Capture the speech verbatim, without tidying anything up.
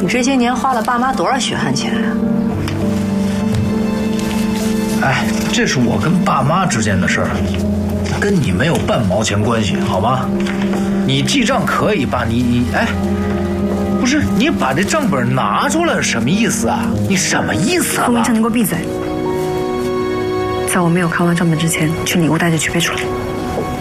你这些年花了爸妈多少血汗钱啊？ 哎，这是我跟爸妈之间的事儿，跟你没有半毛钱关系，好吗？你记账可以吧？你你哎，不是你把这账本拿出来，什么意思啊？你什么意思啊？ 顾明成，你给我闭嘴！在我没有看完账本之前，去里屋带着去备出来。